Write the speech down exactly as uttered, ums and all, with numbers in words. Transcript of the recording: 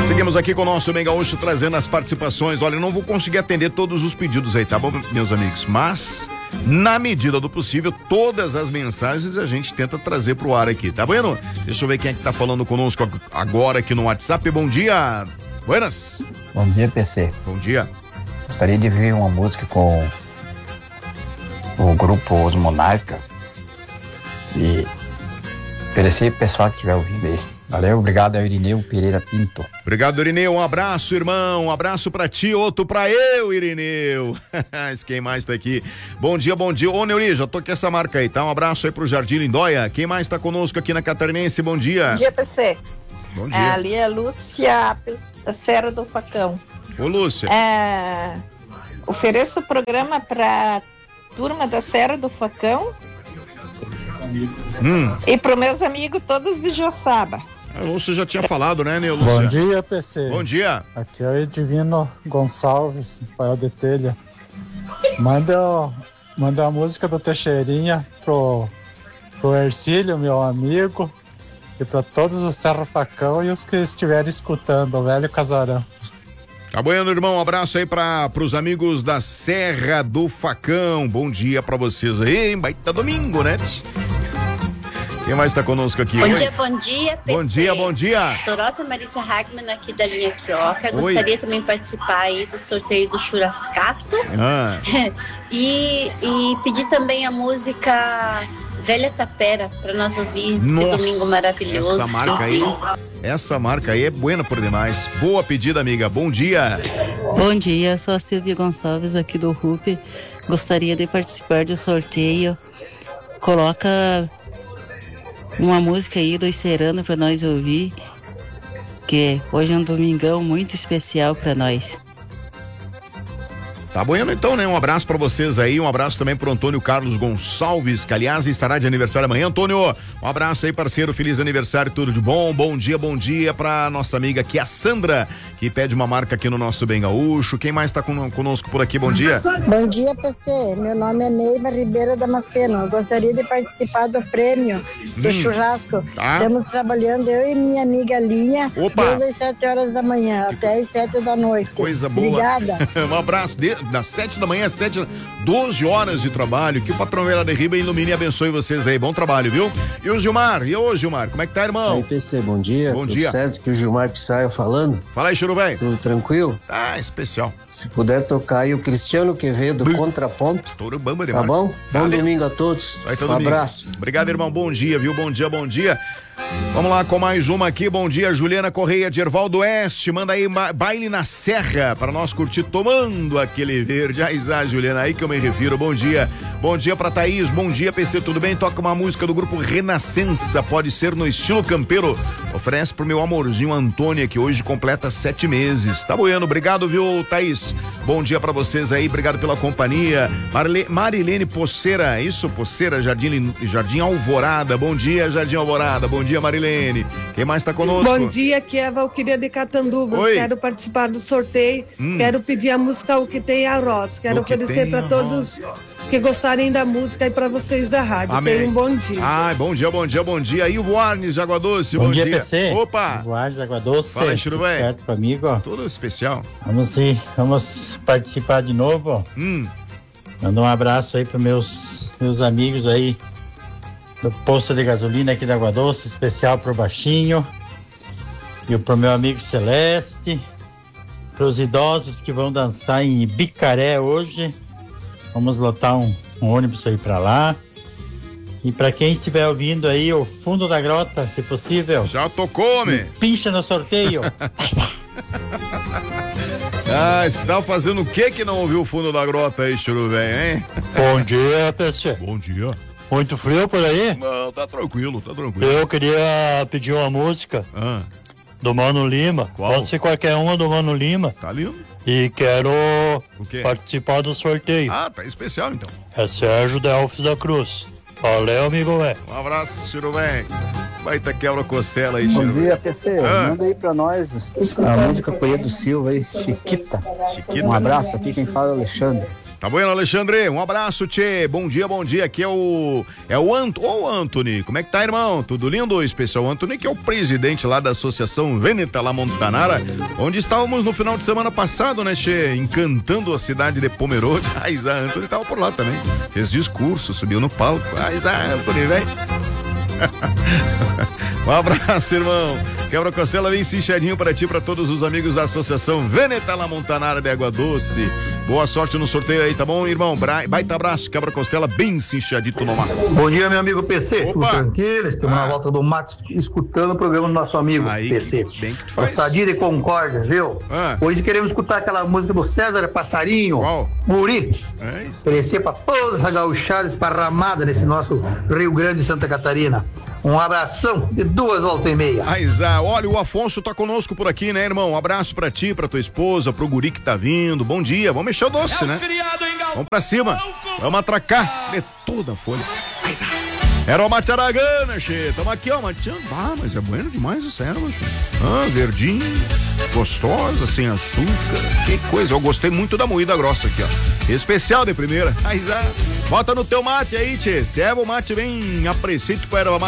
Seguimos aqui com o nosso Bem Gaúcho trazendo as participações. Olha, eu não vou conseguir atender todos os pedidos aí, tá bom, meus amigos? Mas, na medida do possível, todas as mensagens a gente tenta trazer pro ar aqui, tá vendo? Deixa eu ver quem é que tá falando conosco agora aqui no WhatsApp. Bom dia. Buenas. Bom dia, P C. Bom dia. Gostaria de ver uma música com o grupo Os Monarca e oferecer pro pessoal que estiver ouvindo aí. Valeu, obrigado, é Irineu Pereira Pinto. Obrigado, Irineu, um abraço, irmão, um abraço pra ti, outro pra eu, Irineu. Quem mais tá aqui? Bom dia, bom dia. Ô, Neuri, já tô com essa marca aí, tá? Um abraço aí pro Jardim Lindóia. Quem mais tá conosco aqui na Catarinense? Bom dia. Bom dia, P C. Bom dia. É, ali é Lúcia, da Serra do Facão. Ô, Lúcia. É, ofereço o programa pra turma da Serra do Facão hum. e pros meus amigos todos de Joçaba. A Lúcia já tinha falado, né, Lúcia? Bom dia, P C. Bom dia. Aqui é o Edivino Gonçalves, do Paiol de Telha. Manda, manda a música do Teixeirinha pro, pro Ercílio, meu amigo, e para todos os Serra Facão e os que estiverem escutando, o velho casarão. Tá bueno, irmão, um abraço aí para pros amigos da Serra do Facão. Bom dia pra vocês aí, baita domingo, né? Quem mais tá conosco aqui? Bom Oi? dia, bom dia, P C. Bom dia, bom dia. Sou Rosa Marisa Hagman aqui da linha Quioca. Oi. Gostaria também de participar aí do sorteio do churrascaço. Ah. e, e pedir também a música Velha Tapera para nós ouvir Nossa, esse domingo maravilhoso. Essa marca aí, essa marca aí é buena por demais. Boa pedida, amiga. Bom dia. Bom dia, sou a Silvia Gonçalves aqui do R U P. Gostaria de participar do sorteio. Coloca uma música aí do Serano para nós ouvir, que hoje é um domingão muito especial para nós. Tá bueno então, né? Um abraço pra vocês aí, um abraço também pro Antônio Carlos Gonçalves, que aliás estará de aniversário amanhã. Antônio, um abraço aí, parceiro, feliz aniversário, tudo de bom, bom dia, bom dia pra nossa amiga aqui, a Sandra, que pede uma marca aqui no nosso Bem Gaúcho. Quem mais tá con- conosco por aqui, bom dia? Bom dia, P C, meu nome é Neiva Ribeira Damasceno, eu gostaria de participar do prêmio do Hum. churrasco. Tá. Estamos trabalhando, eu e minha amiga Linha, Opa. desde as sete horas da manhã até as sete da noite. Coisa boa. Obrigada. Um abraço, de, das sete da manhã às sete, doze horas de trabalho. Que o patrão Vera de Riba ilumine e abençoe vocês aí. Bom trabalho, viu? E o Gilmar? E ô, Gilmar, como é que tá, irmão? Aí, P C, bom dia. Bom Tudo dia. certo que o Gilmar Pissaio falando? Fala aí, Churu, velho. Tudo tranquilo? Ah, especial. Se puder tocar aí o Cristiano Quevedo, Contraponto. Todo bamba Tá demais. bom? Bom Valeu. domingo a todos. Vai Um todo domingo. abraço. Obrigado, irmão. Bom dia, viu? Bom dia, bom dia. Vamos lá com mais uma aqui. Bom dia, Juliana Correia de Ervaldo Oeste. Manda aí ma- baile na serra para nós curtir tomando aquele verde. Aí, ah, Juliana, aí que eu me refiro. Bom dia. Bom dia pra Thaís. Bom dia, P C. Tudo bem? Toca uma música do grupo Renascença. Pode ser no estilo campeiro. Oferece pro meu amorzinho Antônia, que hoje completa sete meses. Tá bueno. Obrigado, viu, Thaís? Bom dia pra vocês aí. Obrigado pela companhia. Marle- Marilene Poceira. Isso, Poceira, Jardim, Lin- Jardim Alvorada. Bom dia, Jardim Alvorada. Bom dia, Marilene. Quem mais tá conosco? Bom dia, aqui é a Valquíria de Catanduvas. Oi. Quero participar do sorteio. Hum. Quero pedir a música O Que Tem a Rosa. Quero O Que oferecer Tem para a todos que gostarem da música e para vocês da rádio. Amém. Tenham um bom dia. Ai, bom dia, bom dia, bom dia. E o Warnes de Água Doce, bom, Bom dia, P C. Opa! Guardas Água Doce. Fala aí, Chiru, Tudo véi. certo comigo? Tudo especial. Vamos ir, vamos participar de novo. Hum. Manda um abraço aí para meus meus amigos aí do posto de gasolina aqui da Água Doce, especial pro Baixinho e pro meu amigo Celeste, pros idosos que vão dançar em Bicaré hoje. Vamos lotar um, um ônibus aí para lá. E para quem estiver ouvindo aí o fundo da grota, se possível. Já tocou, homem. Pincha no sorteio. Ah, você tava fazendo o que que não ouviu o fundo da grota aí, Churu, velho, hein? Bom dia, P C. Bom dia. Muito frio por aí? Não, tá tranquilo, tá tranquilo. Eu queria pedir uma música Ah, do Mano Lima. Qual? Pode ser qualquer uma do Mano Lima. tá lindo? E quero O quê? participar do sorteio. Ah, tá especial então. É Sérgio Delfes da Cruz. Valeu, amigo velho. Um abraço, Churu, velho. Baita quebra-costela aí, Bom Chiru. dia, P C. Ah. Manda aí pra nós a música Coelho Silva aí, Chiquita. Chiquita. Um abraço aqui, quem fala é o Alexandre. Tá bom, Alexandre? Um abraço, tchê. Bom dia, bom dia. Aqui é o. É o Ant... Ô, Anthony. Como é que tá, irmão? Tudo lindo? O especial Anthony, que é o presidente lá da Associação Veneta La Montanara, onde estávamos no final de semana passado, né, tchê? Encantando a cidade de Pomerode. Ah, Isa, Anthony tava por lá também. Fez discurso, subiu no palco. Ah, Isa, Anthony, velho. Um abraço, irmão. Quebra-costela bem cinchadinho para ti, para todos os amigos da Associação Veneta La Montanara de Água Doce. Boa sorte no sorteio aí, tá bom, irmão? Bra... Baita abraço, quebra-costela bem cinchadito no máximo. Bom dia, meu amigo P C. Opa. Tudo tranquilo? Estamos Ah. na volta do mato escutando o programa do nosso amigo Aí, P C. que bem que tu faz. Sadia e Concórdia, viu? Ah. Hoje queremos escutar aquela música do César Passarinho. Qual? Guri. É isso. Oferecer para toda essa gauchada esparramada nesse nosso Rio Grande e Santa Catarina. Um abração de duas voltas e meia. Ah, Isa, olha, o Afonso tá conosco por aqui, né, irmão? Um abraço pra ti, pra tua esposa, pro guri que tá vindo. Bom dia, vamos mexer o doce, né? Vamos pra cima, vamos atracar de toda a folha. Era o mate aragana, che. Tamo aqui, ó, mateando. Ah, mas é bueno demais essa erva, che. Ah, verdinho, gostosa, sem açúcar. Que coisa, eu gostei muito da moída grossa aqui, ó. Especial de primeira. Aí, bota no teu mate aí, che. Serva o mate bem a preceito com a erva mate.